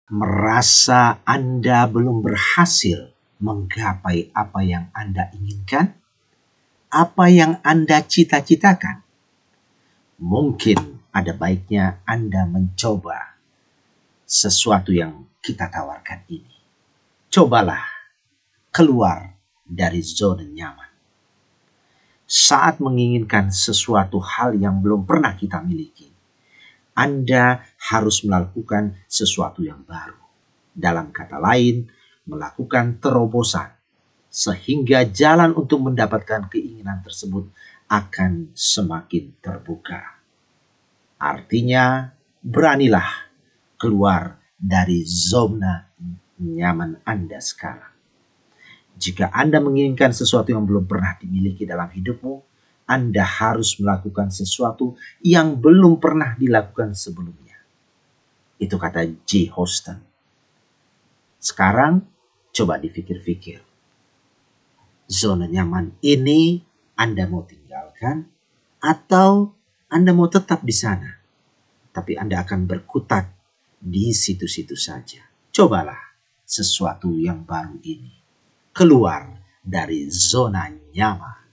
Merasa Anda belum berhasil menggapai apa yang Anda inginkan? Apa yang Anda cita-citakan? Mungkin ada baiknya Anda mencoba sesuatu yang kita tawarkan ini. Cobalah keluar dari zona nyaman. Saat menginginkan sesuatu hal yang belum pernah kita miliki, Anda harus melakukan sesuatu yang baru. Dalam kata lain, melakukan terobosan, sehingga jalan untuk mendapatkan keinginan tersebut akan semakin terbuka. Artinya, beranilah keluar dari zona nyaman Anda sekarang. Jika Anda menginginkan sesuatu yang belum pernah dimiliki dalam hidupmu, Anda harus melakukan sesuatu yang belum pernah dilakukan sebelumnya. Itu kata J. Houston. Sekarang, coba dipikir-pikir. Zona nyaman ini Anda mau tinggalkan atau Anda mau tetap di sana? Tapi Anda akan berkutat di situ-situ saja. Cobalah sesuatu yang baru ini. Keluar dari zona nyaman.